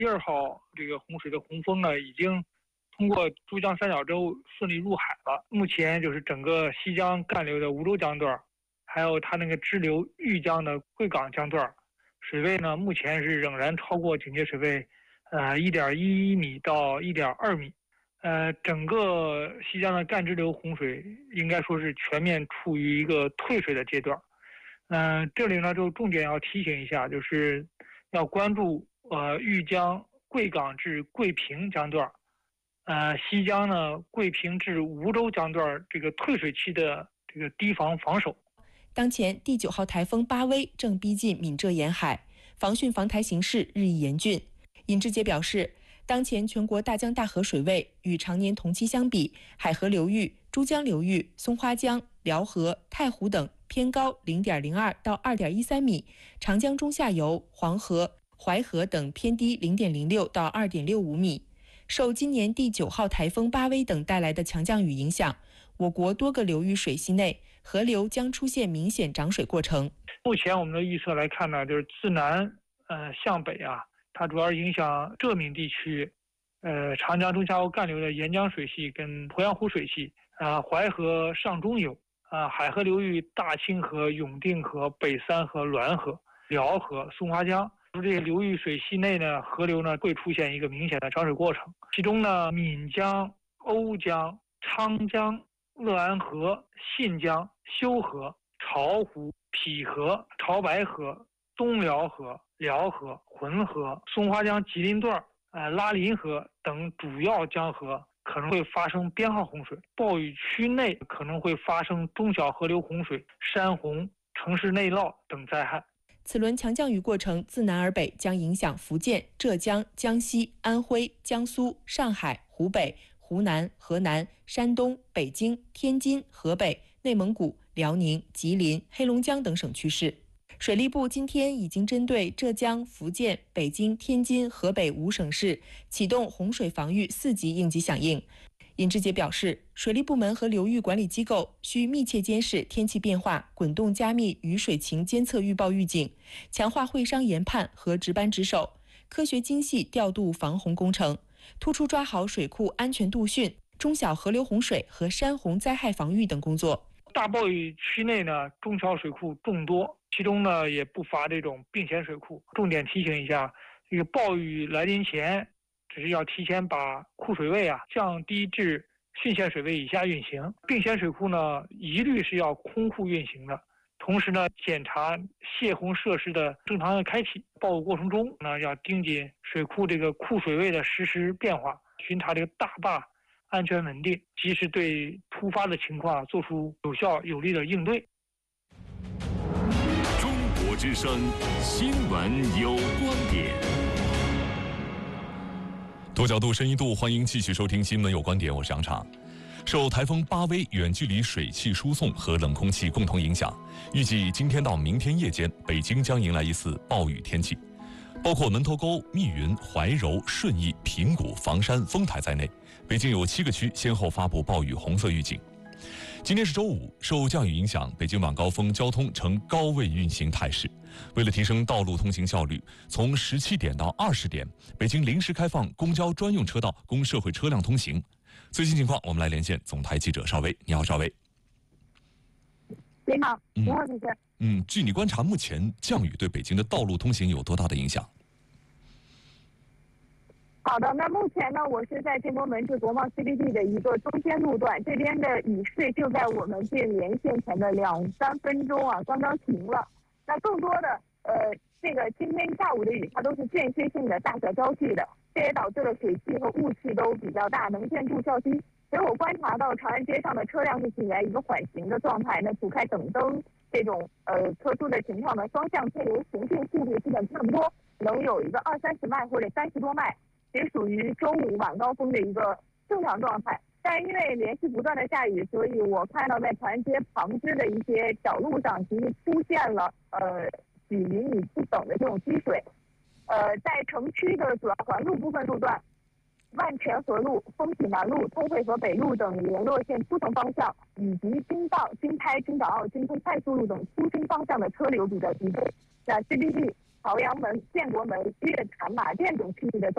号这个洪水的洪峰呢，已经通过珠江三角洲顺利入海了。目前就是整个西江干流的梧州江段，还有它那个支流豫江的贵港江段，水位呢目前是仍然超过警戒水位1.11米到1.2米。整个西江的干支流洪水应该说是全面处于一个退水的阶段。这里呢就重点要提醒一下，就是要关注豫江贵港至贵平江段，西江呢贵平至梧州江段这个退水期的这个堤防防守。 当前第9号台风巴威正逼近闽浙沿海，防汛防台形势日益严峻。尹志杰表示，当前全国大江大河水位与常年同期相比，海河流域、珠江流域、松花江、辽河、太湖等偏高0.02到2.13米，长江中下游、黄河、淮河等偏低0.06到2.65米。受今年第9号台风巴威等带来的强降雨影响，我国多个流域水系内河流将出现明显涨水过程。 目前我们的预测来看呢，就是自南向北它主要影响浙闽地区，长江中下游干流的沿江水系跟鄱阳湖水系，淮河上中游，海河流域大清河、永定河、北三河、滦河、辽河、松花江，这些流域水系内呢，河流呢会出现一个明显的涨水过程。其中呢，岷江、瓯江、昌江、乐安河、信江、修河、巢湖、陂河、潮白河、东辽河、辽河、浑河、松花江吉林段、拉林河等主要江河可能会发生编号洪水，暴雨区内可能会发生中小河流洪水、山洪、城市内涝等灾害。 此轮强降雨过程自南而北将影响福建、浙江、江西、安徽、江苏、上海、湖北、湖南、河南、山东、北京、天津、河北、内蒙古、辽宁、吉林、黑龙江等省区市。水利部今天已经针对浙江、福建、北京、天津、河北5省市启动洪水防御4级应急响应。尹志杰表示，水利部门和流域管理机构需密切监视天气变化，滚动加密雨水情监测预报预警，强化会商研判和值班值守，科学精细调度防洪工程，突出抓好水库安全度汛、中小河流洪水和山洪灾害防御等工作。 大暴雨区内呢，中小水库众多，其中呢也不乏这种并线水库。重点提醒一下，这个暴雨来临前，只是要提前把库水位降低至汛线水位以下运行。并线水库呢，一律是要空库运行的。同时呢，检查泄洪设施的正常的开启。暴雨过程中呢，要盯紧水库这个库水位的实时变化，巡查这个大坝安全稳定，及时对突发的情况做出有效有力的应对。 中国之声新闻有观点。多角度、深一度，欢迎继续收听新闻有观点，我是杨畅。受台风巴威远距离水汽输送和冷空气共同影响，预计今天到明天夜间，北京将迎来一次暴雨天气。包括门头沟、密云、怀柔、顺义、平谷、房山、丰台在内，北京有7个区先后发布暴雨红色预警。今天是周五，受降雨影响，北京晚高峰交通呈高位运行态势。为了提升道路通行效率，从17点到20点，北京临时开放公交专用车道供社会车辆通行。最新情况，我们来连线总台记者邵薇。你好，邵薇。 你好，你好，主持人。 据你观察，目前降雨对北京的道路通行有多大的影响？ 好的，那目前呢，我是在建国门至国贸 CBD 的一个中间路段，这边的雨势就在我们这连线前的2-3分钟刚刚停了。那更多的这个今天下午的雨，它都是间歇性的大小交替的，这也导致了水汽和雾气都比较大，能见度较低。所以我观察到长安街上的车辆是处在一个缓行的状态，那除开等灯这种特殊的情况呢，双向车流行进速度基本差不多，能有一个20-30迈或者30多迈，也属于周五晚高峰的一个正常状态。但因为连续不断的下雨，所以我看到在长安街旁支的一些小路上，其实出现了几厘米不等的这种积水。在城区的主要环路部分路段，万泉河路、丰体南路、通惠河北路等联络线出城方向，以及京道、京开、京港澳、京通快速路等出京方向的车流比较集中。那 CBD 朝阳门、建国门、月坛、马甸等区域的